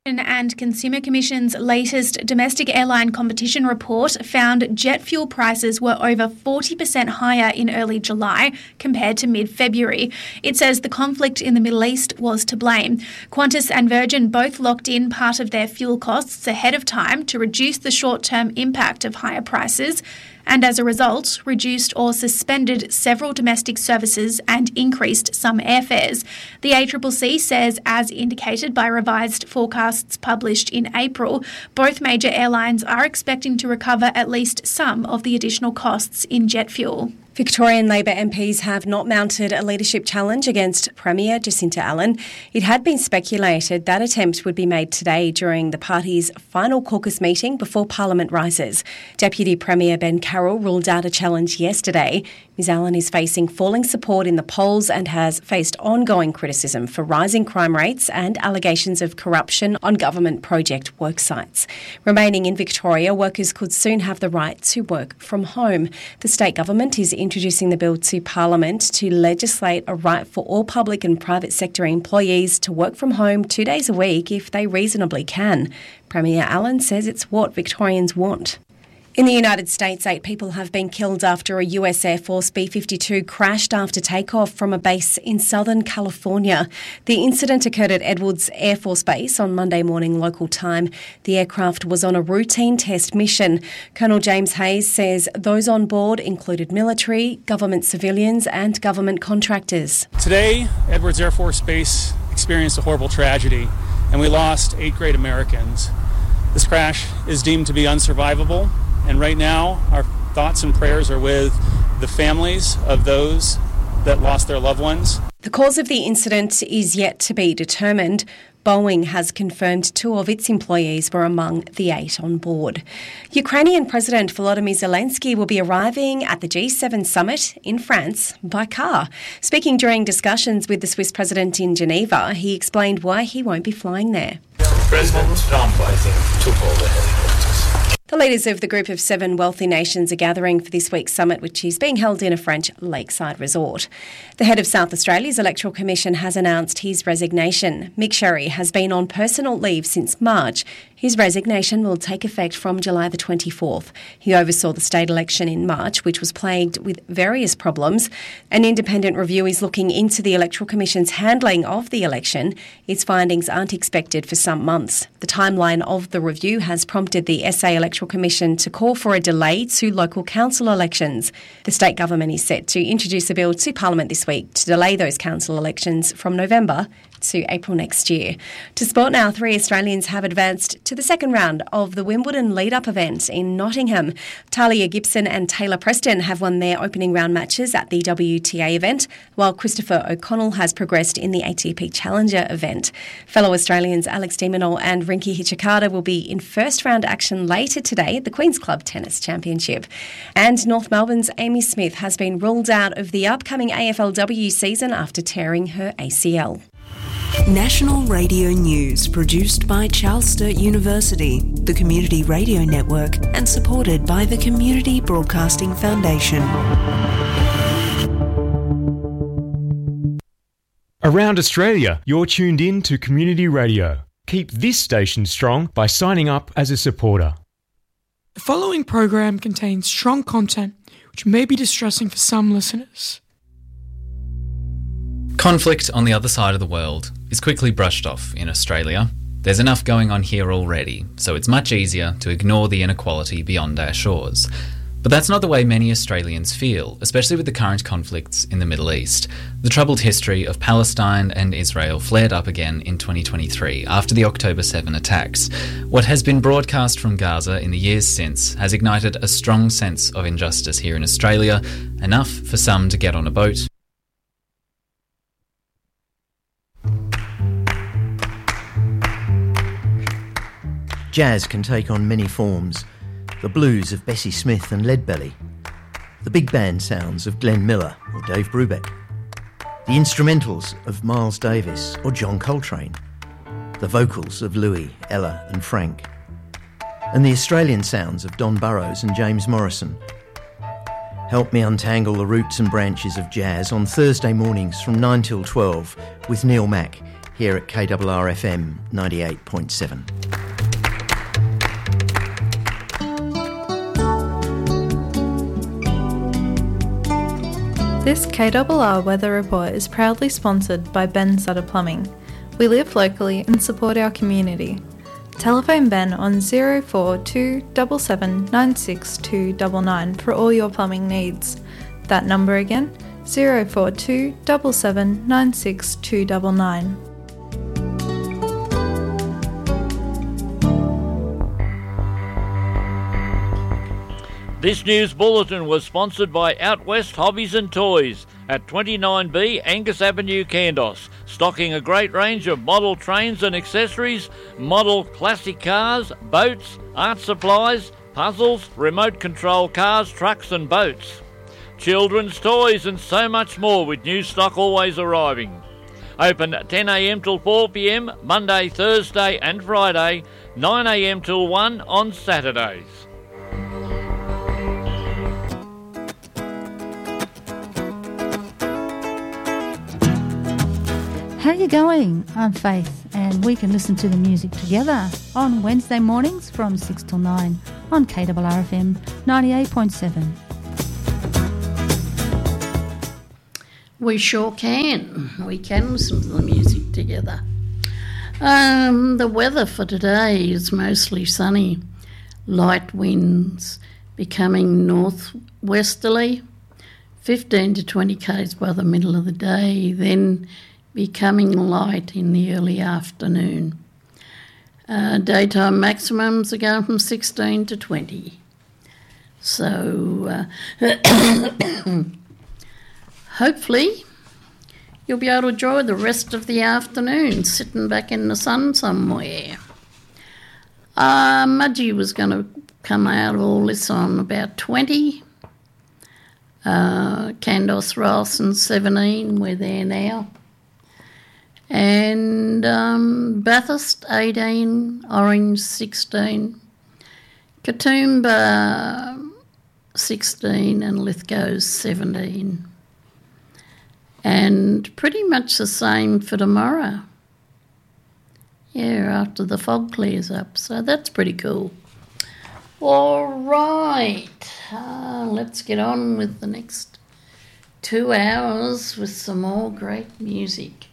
and Consumer Commission's latest domestic airline competition report found jet fuel prices were over 40% higher in early July compared to mid-February. It says the conflict in the Middle East was to blame. Qantas and Virgin both locked in part of their fuel costs ahead of time to reduce the short-term impact of higher prices, and as a result, reduced or suspended several domestic services and increased some airfares. The ACCC says, as indicated by revised forecasts published in April, both major airlines are expecting to recover at least some of the additional costs in jet fuel. Victorian Labor MPs have not mounted a leadership challenge against Premier Jacinta Allan. It had been speculated that attempt would be made today during the party's final caucus meeting before Parliament rises. Deputy Premier Ben Carroll ruled out a challenge yesterday. Ms Allan is facing falling support in the polls and has faced ongoing criticism for rising crime rates and allegations of corruption on government project worksites. Remaining in Victoria, workers could soon have the right to work from home. The state government is introducing the bill to Parliament to legislate a right for all public and private sector employees to work from home 2 days a week if they reasonably can. Premier Allan says it's what Victorians want. In the United States, 8 people have been killed after a US Air Force B-52 crashed after takeoff from a base in Southern California. The incident occurred at Edwards Air Force Base on Monday morning local time. The aircraft was on a routine test mission. Colonel James Hayes says those on board included military, government civilians and government contractors. Today, Edwards Air Force Base experienced a horrible tragedy and we lost 8 great Americans. This crash is deemed to be unsurvivable. And right now, our thoughts and prayers are with the families of those that lost their loved ones. The cause of the incident is yet to be determined. Boeing has confirmed 2 of its employees were among the 8 on board. Ukrainian President Volodymyr Zelensky will be arriving at the G7 summit in France by car. Speaking during discussions with the Swiss president in Geneva, he explained why he won't be flying there. President Trump, I think, took all the helicopters. The leaders of the group of 7 wealthy nations are gathering for this week's summit, which is being held in a French lakeside resort. The head of South Australia's Electoral Commission has announced his resignation. Mick Sherry has been on personal leave since March. His resignation will take effect from July the 24th. He oversaw the state election in March, which was plagued with various problems. An independent review is looking into the Electoral Commission's handling of the election. Its findings aren't expected for some months. The timeline of the review has prompted the SA Electoral Commission to call for a delay to local council elections. The state government is set to introduce a bill to Parliament this week to delay those council elections from November to April next year. To sport now, 3 Australians have advanced to the second round of the Wimbledon lead-up event in Nottingham. Talia Gibson and Taylor Preston have won their opening round matches at the WTA event, while Christopher O'Connell has progressed in the ATP Challenger event. Fellow Australians Alex de Minaur and Rinky Hijikata will be in first round action later today at the Queen's Club Tennis Championship. And North Melbourne's Amy Smith has been ruled out of the upcoming AFLW season after tearing her ACL. National Radio News, produced by Charles Sturt University, the Community Radio Network, and supported by the Community Broadcasting Foundation. Around Australia, you're tuned in to Community Radio. Keep this station strong by signing up as a supporter. The following program contains strong content which may be distressing for some listeners. Conflict on the other side of the world is quickly brushed off in Australia. There's enough going on here already, so it's much easier to ignore the inequality beyond our shores. But that's not the way many Australians feel, especially with the current conflicts in the Middle East. The troubled history of Palestine and Israel flared up again in 2023 after the October 7 attacks. What has been broadcast from Gaza in the years since has ignited a strong sense of injustice here in Australia, enough for some to get on a boat. Jazz can take on many forms. The blues of Bessie Smith and Leadbelly. The big band sounds of Glenn Miller or Dave Brubeck. The instrumentals of Miles Davis or John Coltrane. The vocals of Louis, Ella and Frank. And the Australian sounds of Don Burrows and James Morrison. Help me untangle the roots and branches of jazz on Thursday mornings from 9 till 12 with Neil Mack here at KRRFM 98.7. This KRR Weather Report is proudly sponsored by Ben Sutter Plumbing. We live locally and support our community. Telephone Ben on 042 77 962 99 for all your plumbing needs. That number again, 042 77 962 99. This news bulletin was sponsored by Out West Hobbies and Toys at 29B Angus Avenue, Kandos, stocking a great range of model trains and accessories, model classic cars, boats, art supplies, puzzles, remote control cars, trucks and boats, children's toys and so much more, with new stock always arriving. Open 10am till 4pm, Monday, Thursday and Friday, 9am till 1 on Saturdays. How you going? I'm Faith, and we can listen to the music together on Wednesday mornings from 6 till 9 on KRRFM 98.7. We sure can. We can listen to the music together. The weather for today is mostly sunny. Light winds becoming northwesterly, 15 to 20 k's by the middle of the day, then becoming light in the early afternoon. Daytime maximums are going from 16 to 20. So hopefully you'll be able to enjoy the rest of the afternoon sitting back in the sun somewhere. Mudgee was going to come out of all this on about 20. Kandos, Ralston 17, we're there now. And Bathurst 18, Orange 16, Katoomba 16 and Lithgow 17. And pretty much the same for tomorrow. Yeah, after the fog clears up, so that's pretty cool. All right, let's get on with the next 2 hours with some more great music.